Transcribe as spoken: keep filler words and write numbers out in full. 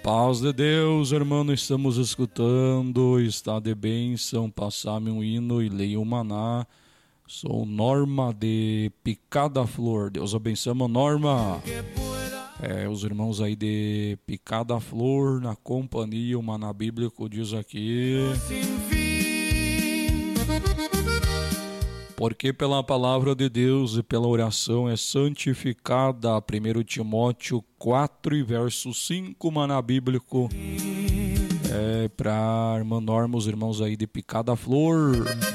Paz de Deus, irmão, estamos escutando, está de bênção, passar-me um hino e leia o maná. Sou Norma de Picada Flor, Deus abençoe, Norma. É, os irmãos aí de Picada Flor, na companhia, o maná bíblico diz aqui: porque pela palavra de Deus e pela oração é santificada. Primeiro Timóteo quatro e verso cinco, maná bíblico. É para irmã Norma, os irmãos aí de Picada Flor.